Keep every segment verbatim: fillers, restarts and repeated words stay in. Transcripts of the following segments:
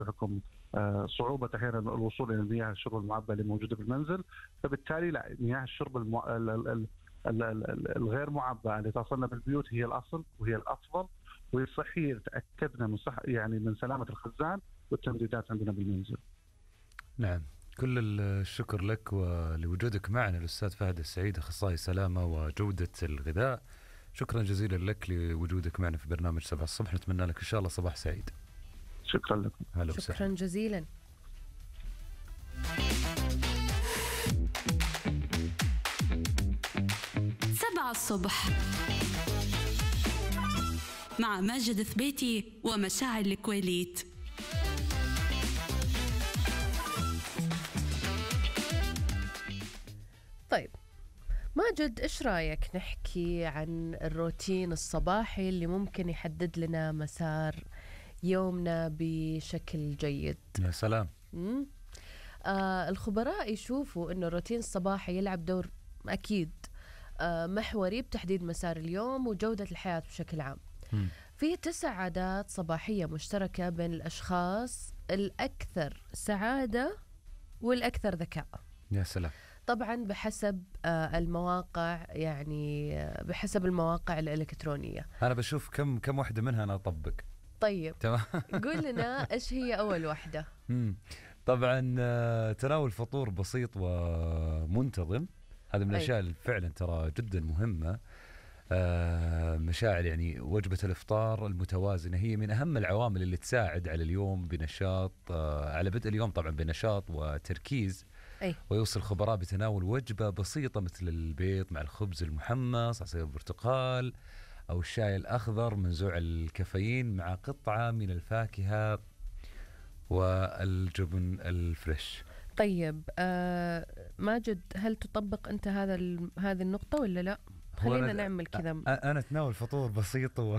بحكم آه، صعوبة أحيانا الوصول إلى مياه الشرب المعبأة اللي موجودة بالمنزل. فبالتالي لا، مياه الشرب المع... ال... ال... ال... ال... ال... الغير معبأة اللي توصلنا بالبيوت هي الأصل وهي الأفضل وهي الصحية. تأكدنا من صح يعني من سلامة الخزان والتمديدات عندنا بالمنزل. نعم، كل الشكر لك ولوجودك معنا الأستاذ فهد السعيد، أخصائي سلامة وجودة الغذاء. شكرا جزيلا لك لوجودك معنا في برنامج سبعة الصبح، نتمنى لك إن شاء الله صباح سعيد. شكرا لكم. هلا شكرا وسهلا. جزيلا. سبعة الصبح مع ماجد ثبيتي ومشاعل الكويليت. طيب ماجد، إيش رأيك نحكي عن الروتين الصباحي اللي ممكن يحدد لنا مسار يومنا بشكل جيد؟ يا سلام. مم. آه الخبراء يشوفوا أنه الروتين الصباحي يلعب دور أكيد آه محوري بتحديد مسار اليوم وجودة الحياة بشكل عام. مم. في تسع عادات صباحية مشتركة بين الأشخاص الأكثر سعادة والأكثر ذكاء. يا سلام. طبعا بحسب آه المواقع، يعني آه بحسب المواقع الإلكترونية. أنا بشوف كم كم واحدة منها أنا أطبق. طيب تمام. قول لنا إيش هي أول واحدة؟ مم. طبعا آه، تناول فطور بسيط ومنتظم، هذا من الأشياء اللي فعلا ترى جدا مهمة. آه، مشاعر يعني وجبة الإفطار المتوازنة هي من أهم العوامل اللي تساعد على اليوم بنشاط، آه، على بدء اليوم طبعا بنشاط وتركيز. أي. ويوصي الخبراء بتناول وجبة بسيطة مثل البيض مع الخبز المحمص، عصير البرتقال أو الشاي الأخضر منزوع الكافيين مع قطعة من الفاكهة والجبن الفريش. طيب آه ماجد، هل تطبق أنت هذا هذه النقطة ولا لا؟ خلينا نعمل كذا. أنا أتناول فطور بسيط و...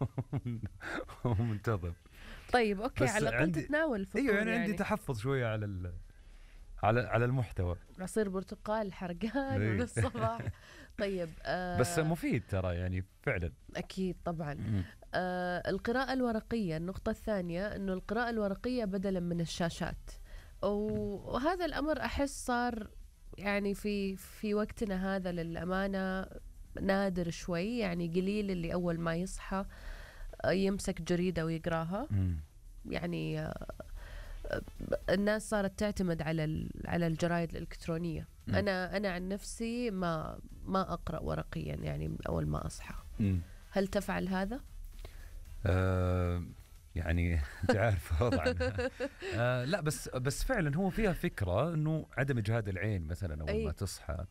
ومنتظم. طيب أوكي، على الأقل عندي... تتناول الفطور. أيوة يعني, يعني عندي تحفظ شوية على ال... على على المحتوى. عصير برتقال حرقان من الصباح. طيب آه بس مفيد ترى يعني فعلا. أكيد طبعا. آه القراءة الورقية، النقطة الثانية أنه القراءة الورقية بدلا من الشاشات، وهذا الأمر أحس صار يعني في في وقتنا هذا للأمانة نادر شوي. يعني قليل اللي أول ما يصحى يمسك جريدة ويقراها. مم. يعني الناس صارت تعتمد على على الجرايد الإلكترونية. مم. أنا أنا عن نفسي ما ما أقرأ ورقيا يعني من أول ما أصحى. مم. هل تفعل هذا؟ آه يعني أنت عارف وضعنا. آه لا بس بس فعلا هو فيها فكرة إنه عدم إجهاد العين مثلا أول أي. ما تصحى.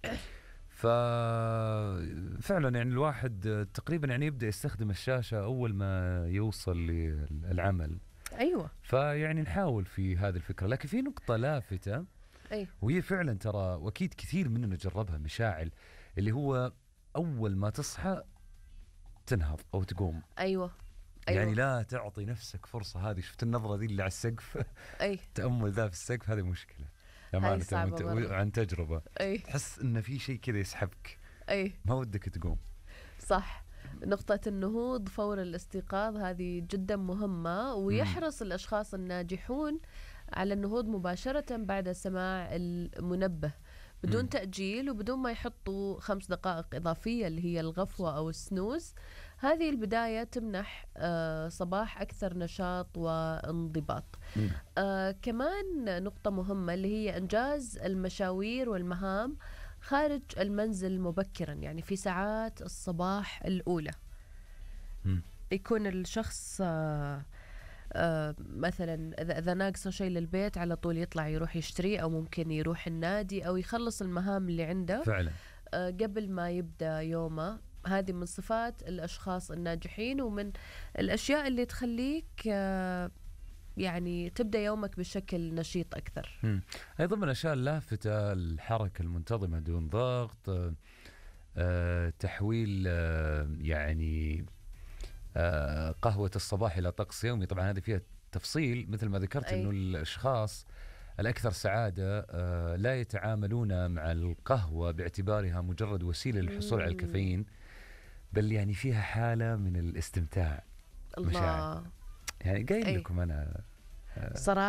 ففعلا يعني الواحد تقريبا يعني يبدأ يستخدم الشاشة أول ما يوصل للعمل. أيوة. فيعني نحاول في هذه الفكرة، لكن في نقطة لافتة. أي. وهي فعلا ترى وأكيد كثير مننا جربها مشاعل، اللي هو أول ما تصحى تنهض أو تقوم. أيوة. أيوة. يعني لا تعطي نفسك فرصة. هذه شفت النظرة دي اللي على السقف. أي. تأمل ذا في السقف، هذه مشكلة هاي صعبة مرة. عن تجربة. أي. تحس إن في شيء كذا يسحبك. أي. ما ودك تقوم. صح. نقطة النهوض فور الاستيقاظ هذه جدا مهمة، ويحرص م. الأشخاص الناجحون على النهوض مباشرة بعد سماع المنبه بدون م. تأجيل وبدون ما يحطوا خمس دقائق إضافية اللي هي الغفوة أو السنوز. هذه البداية تمنح آه صباح أكثر نشاط وانضباط. آه كمان نقطة مهمة اللي هي إنجاز المشاوير والمهام خارج المنزل مبكرا، يعني في ساعات الصباح الأولى. م. يكون الشخص آه آه مثلا إذا ناقصه شيء للبيت على طول يطلع يروح يشتريه، أو ممكن يروح النادي أو يخلص المهام اللي عنده فعلا آه قبل ما يبدأ يومه. هذه من صفات الأشخاص الناجحين ومن الأشياء اللي تخليك آه يعني تبدأ يومك بشكل نشيط أكثر. أيضا من الأشياء اللافتة الحركة المنتظمة دون ضغط، آه، تحويل آه، يعني آه، قهوة الصباح إلى طقس يومي. طبعا هذه فيها تفصيل مثل ما ذكرت. أي. أنه الأشخاص الأكثر سعادة آه، لا يتعاملون مع القهوة باعتبارها مجرد وسيلة للحصول على الكافيين، بل يعني فيها حالة من الاستمتاع. الله. يعني قايل لكم أنا صراحة